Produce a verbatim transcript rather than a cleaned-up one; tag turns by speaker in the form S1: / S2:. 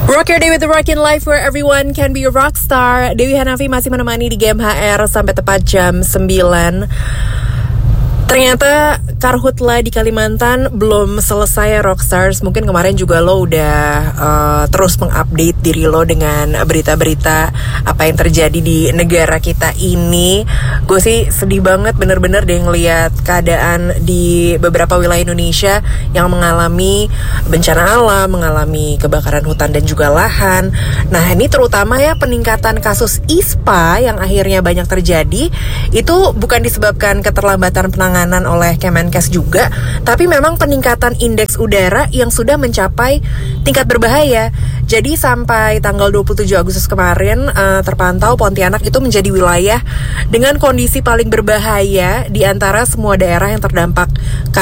S1: Rock your day with the Rockin' Life where everyone can be a rock star. Dewi Hanafi masih menemani di G M H R sampai tepat jam sembilan. Ternyata karhutla di Kalimantan belum selesai ya Rockstars. Mungkin kemarin juga lo udah uh, terus mengupdate diri lo dengan berita-berita apa yang terjadi di negara kita ini. Gue sih sedih banget bener-bener deh ngeliat keadaan di beberapa wilayah Indonesia yang mengalami bencana alam, mengalami kebakaran hutan dan juga lahan. Nah ini terutama ya peningkatan kasus I S P A yang akhirnya banyak terjadi. Itu bukan disebabkan keterlambatan penanganan oleh Kemenkes juga, tapi memang peningkatan indeks udara yang sudah mencapai tingkat berbahaya. Jadi sampai tanggal dua puluh tujuh Agustus kemarin uh, terpantau Pontianak itu menjadi wilayah dengan kondisi paling berbahaya di antara semua daerah yang terdampak